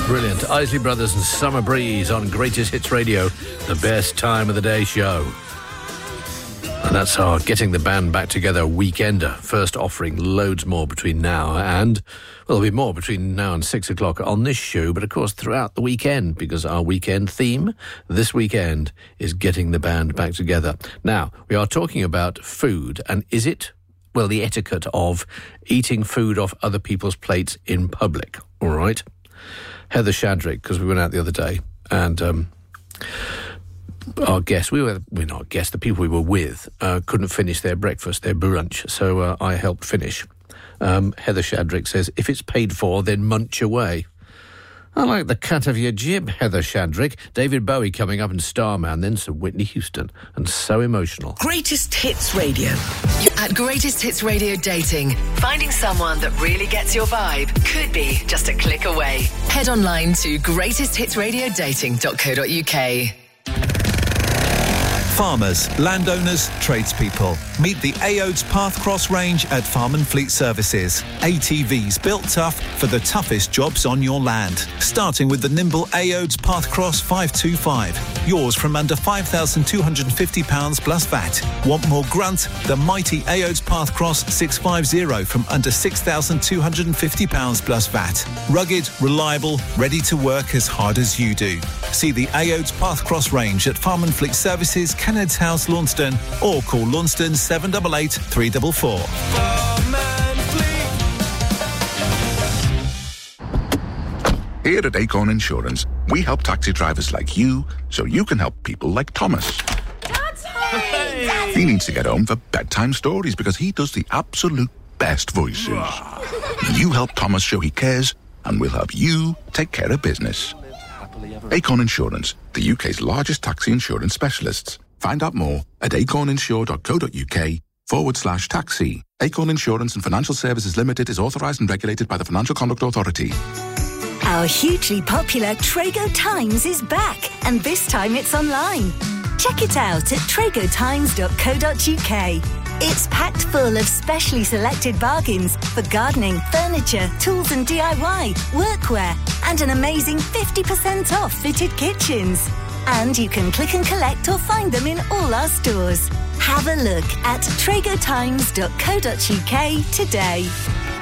Brilliant. Isley Brothers and Summer Breeze on Greatest Hits Radio, the best time of the day show. And that's our Getting the Band Back Together weekender. First offering, loads more between now and... Well, there'll be more between now and 6 o'clock on this show, but of course throughout the weekend, because our weekend theme this weekend is Getting the Band Back Together. Now, we are talking about food, and is it... Well, the etiquette of eating food off other people's plates in public, all right? Heather Shadrick, because we went out the other day, and our guests, we're not guests, the people we were with, couldn't finish their breakfast, their brunch, so I helped finish. Heather Shadrick says, if it's paid for, then munch away. I like the cut of your jib, Heather Shadrick. David Bowie coming up in Starman, then Sir Whitney Houston, and So Emotional. Greatest Hits Radio. At Greatest Hits Radio Dating, finding someone that really gets your vibe could be just a click away. Head online to greatesthitsradiodating.co.uk. Farmers, landowners, tradespeople. Meet the AODES Pathcross range at Farm and Fleet Services. ATVs built tough for the toughest jobs on your land. Starting with the nimble AODES Pathcross 525. Yours from under £5,250 plus VAT. Want more grunt? The mighty AODES Pathcross 650 from under £6,250 plus VAT. Rugged, reliable, ready to work as hard as you do. See the AODES Pathcross range at Farm and Fleet Services, Kenned's House, Launceston, or call Launceston 788 344. Here at Acorn Insurance, we help taxi drivers like you so you can help people like Thomas. He needs to get home for bedtime stories because he does the absolute best voices. You help Thomas show he cares, and we'll help you take care of business. Acorn Insurance, the UK's largest taxi insurance specialists. Find out more at acorninsure.co.uk/taxi. Acorn Insurance and Financial Services Limited is authorised and regulated by the Financial Conduct Authority. Our hugely popular Trago Times is back, and this time it's online. Check it out at tragotimes.co.uk. It's packed full of specially selected bargains for gardening, furniture, tools and DIY, workwear, and an amazing 50% off fitted kitchens. And you can click and collect or find them in all our stores. Have a look at tragotimes.co.uk today.